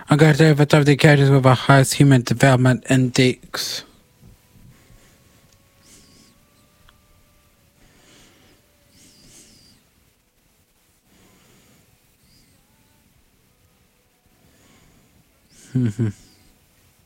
I'm going to overtime the characters with the highest human development index.